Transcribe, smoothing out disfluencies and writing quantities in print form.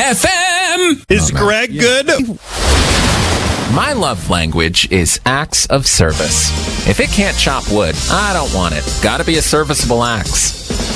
FM. Is Greg good? My love language is acts of service. If it can't chop wood, I don't want it. Gotta be a serviceable axe.